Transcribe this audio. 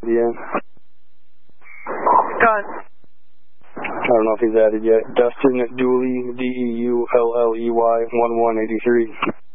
the end. Done. I don't know if he's added yet. Dustin Dooley, DEULLEY 1183.